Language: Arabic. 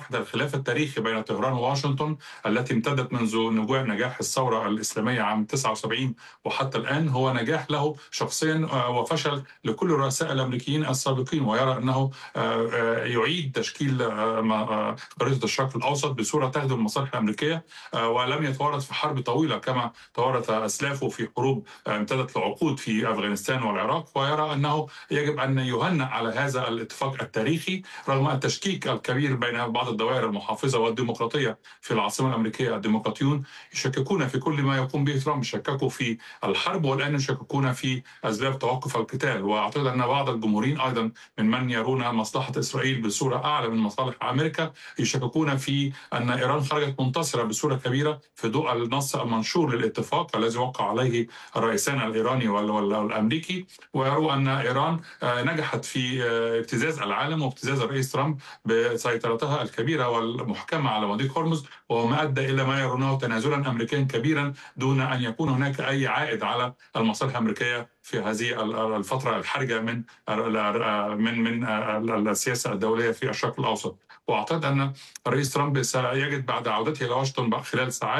يلمح الخلاف التاريخي بين طهران وواشنطن التي امتدت منذ نجاح الثورة الإسلامية عام 79 وحتى الآن هو نجاح له شخصيا وفشل لكل الرؤساء الأمريكيين السابقين، ويرى أنه يعيد تشكيل خريطة الشرق الأوسط بصورة تخدم المصالح الأمريكية، ولم يتورط في حرب طويلة كما تورط أسلافه في حروب امتدت لعقود في أفغانستان والعراق، ويرى أنه يجب أن يهنأ على هذا الاتفاق التاريخي رغم التشكيك الكبير بين بعض الدوائر المحافظة والديمقراطية في العاصمة الأمريكية. الديمقراطيون يشككون في كل ما يقوم به ترامب، شككوا في الحرب والآن يشككون في أسباب توقف القتال، وأعتقد أن بعض الجمهوريين أيضا من يرون مصلحة إسرائيل بصورة أعلى من مصالح أمريكا يشككون في أن إيران خرجت منتصرة بصورة كبيرة في ضوء النص المنشور للاتفاق الذي وقع عليه الرئيسان الإيراني والأمريكي، ويروا أن إيران نجحت في ابتزاز العالم وابتزاز الرئيس ترامب بسيطرتها الكبيرة والمحكمة على مضيق هرمز، وما أدى إلى ما يرونه تنازلا أمريكيا كبيرا دون أن يكون هناك أي عائد على المصالح الأمريكية في هذه الفترة الحرجة من السياسة الدولية في الشرق الأوسط. وأعتقد أن الرئيس ترامب سيجد بعد عودته إلى واشنطن خلال ساعات